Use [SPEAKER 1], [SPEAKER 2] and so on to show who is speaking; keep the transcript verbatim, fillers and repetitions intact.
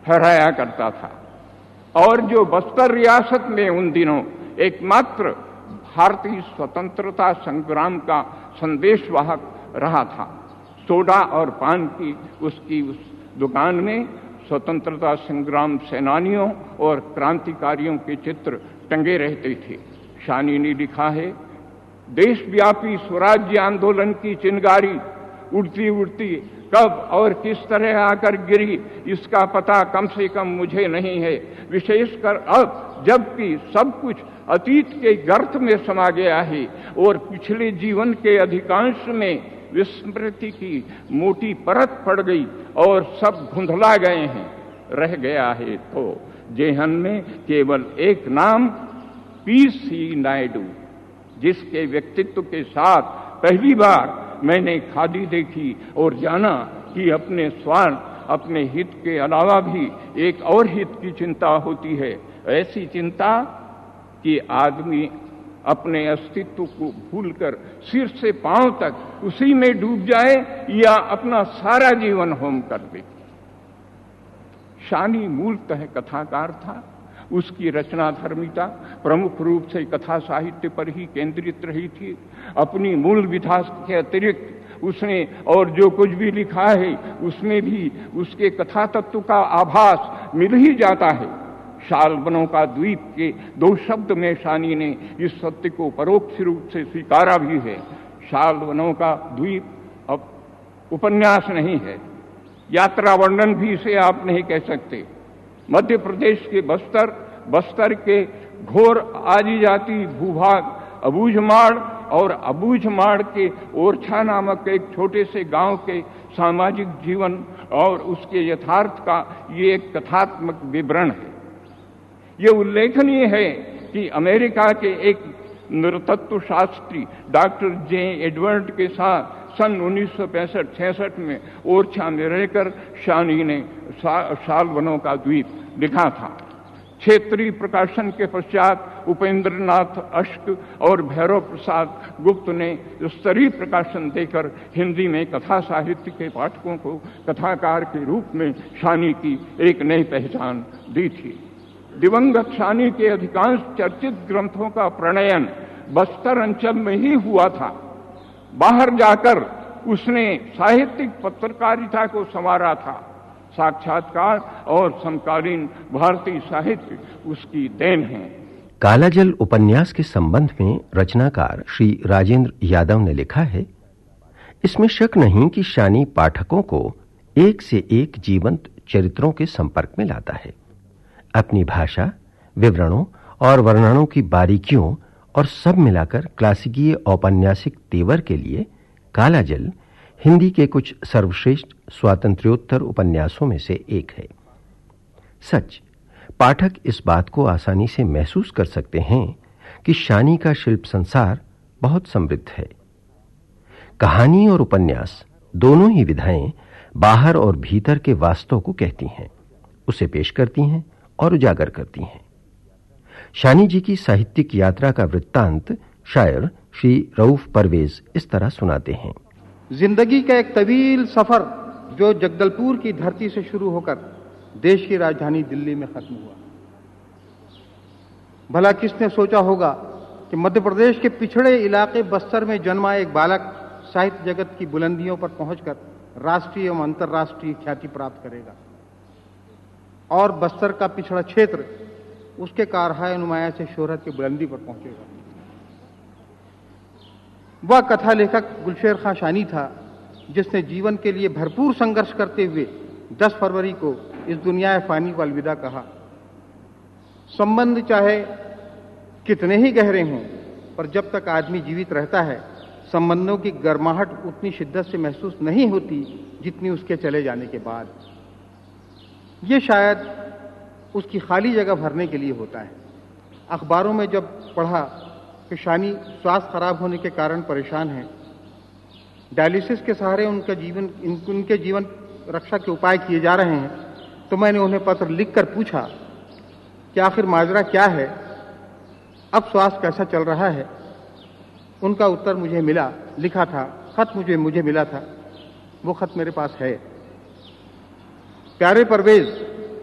[SPEAKER 1] फहराया करता था और जो बस्तर रियासत में उन दिनों एकमात्र भारतीय स्वतंत्रता संग्राम का संदेशवाहक रहा था। सोडा और पान की उसकी उस दुकान में स्वतंत्रता संग्राम सेनानियों और क्रांतिकारियों के चित्र टंगे रहते थे। शानी ने लिखा है, देशव्यापी स्वराज्य आंदोलन की चिंगारी उड़ती उड़ती कब और किस तरह आकर गिरी इसका पता कम से कम मुझे नहीं है, विशेषकर अब जबकि सब कुछ अतीत के गर्त में समा गया है और पिछले जीवन के अधिकांश में विस्मृति की मोटी परत पड़ गई और सब धुंधला गए हैं। रह गया है तो जेहन में केवल एक नाम, पी सी नायडू, जिसके व्यक्तित्व के साथ पहली बार मैंने खादी देखी और जाना कि अपने स्वार्थ, अपने हित के अलावा भी एक और हित की चिंता होती है, ऐसी चिंता कि आदमी अपने अस्तित्व को भूलकर सिर से पांव तक उसी में डूब जाए या अपना सारा जीवन होम कर दे। शानी मूलतः कथाकार था। उसकी रचनाधर्मिता प्रमुख रूप से कथा साहित्य पर ही केंद्रित रही थी। अपनी मूल विधा के अतिरिक्त उसने और जो कुछ भी लिखा है उसमें भी उसके कथा तत्व का आभास मिल ही जाता है। शालवनों का द्वीप के दो शब्द में शानी ने इस सत्य को परोक्ष रूप से स्वीकारा भी है। शालवनों का द्वीप अब उपन्यास नहीं है, यात्रा वर्णन भी इसे आप नहीं कह सकते। मध्य प्रदेश के बस्तर बस्तर के घोर आदिजाति भूभाग अबूझमाड़ और अबूझमाड़ के ओरछा नामक एक छोटे से गांव के सामाजिक जीवन और उसके यथार्थ का ये एक कथात्मक विवरण है। ये उल्लेखनीय है कि अमेरिका के एक नृतत्व शास्त्री डॉक्टर जे एडवर्ड के साथ सन उन्नीस सौ पैंसठ छियासठ में ओरछा में रहकर शानी ने शालवनों का द्वीप लिखा था। क्षेत्रीय प्रकाशन के पश्चात उपेंद्रनाथ अश्क और भैरव प्रसाद गुप्त ने स्तरीय प्रकाशन देकर हिंदी में कथा साहित्य के पाठकों को कथाकार के रूप में शानी की एक नई पहचान दी थी। दिवंगत शानी के अधिकांश चर्चित ग्रंथों का प्रणयन बस्तर अंचल में ही हुआ था। बाहर जाकर उसने साहित्यिक पत्रकारिता को संवारा था। साक्षात्कार और समकालीन भारतीय साहित्य उसकी देन है।
[SPEAKER 2] कालाजल उपन्यास के संबंध में रचनाकार श्री राजेंद्र यादव ने लिखा है, इसमें शक नहीं कि शानी पाठकों को एक से एक जीवंत चरित्रों के संपर्क में लाता है। अपनी भाषा, विवरणों और वर्णनों की बारीकियों और सब मिलाकर क्लासिकीय औपन्यासिक तेवर के लिए कालाजल हिंदी के कुछ सर्वश्रेष्ठ स्वातंत्र्योत्तर उपन्यासों में से एक है। सच, पाठक इस बात को आसानी से महसूस कर सकते हैं कि शानी का शिल्प संसार बहुत समृद्ध है। कहानी और उपन्यास दोनों ही विधाएं बाहर और भीतर के वास्तव को कहती हैं, उसे पेश करती हैं और उजागर करती हैं। शानी जी की साहित्यिक यात्रा का वृत्तांत शायर श्री रऊफ परवेज इस तरह सुनाते हैं।
[SPEAKER 3] जिंदगी का एक तवील सफर जो जगदलपुर की धरती से शुरू होकर देश की राजधानी दिल्ली में खत्म हुआ। भला किसने सोचा होगा कि मध्य प्रदेश के पिछड़े इलाके बस्तर में जन्मा एक बालक साहित्य जगत की बुलंदियों पर पहुंचकर राष्ट्रीय एवं अंतर्राष्ट्रीय ख्याति प्राप्त करेगा और बस्तर का पिछड़ा क्षेत्र उसके कारहाय नुमाया से शोहरत की बुलंदी पर पहुंचेगा। वह कथा लेखक गुलशेर खां शानी था जिसने जीवन के लिए भरपूर संघर्ष करते हुए दस फरवरी को इस दुनिया फानी को अलविदा कहा। संबंध चाहे कितने ही गहरे हों, पर जब तक आदमी जीवित रहता है संबंधों की गर्माहट उतनी शिद्दत से महसूस नहीं होती जितनी उसके चले जाने के बाद। ये शायद उसकी खाली जगह भरने के लिए होता है। अखबारों में जब पढ़ा कि शानी स्वास्थ्य खराब होने के कारण परेशान हैं, डायलिसिस के सहारे उनका जीवन उनके जीवन रक्षा के उपाय किए जा रहे हैं, तो मैंने उन्हें पत्र लिखकर पूछा कि आखिर माजरा क्या है, अब स्वास्थ्य कैसा चल रहा है। उनका उत्तर मुझे मिला, लिखा था, खत मुझे मुझे मिला था। वो खत मेरे पास है। प्यारे परवेज,